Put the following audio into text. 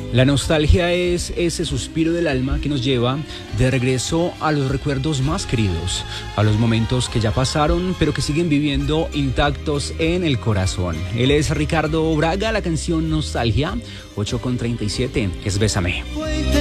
La nostalgia es ese suspiro del alma que nos lleva de regreso a los recuerdos más queridos, a los momentos que ya pasaron, pero que siguen viviendo intactos en el corazón. Él es Ricardo Braga, la canción Nostalgia, 8:37, es Bésame.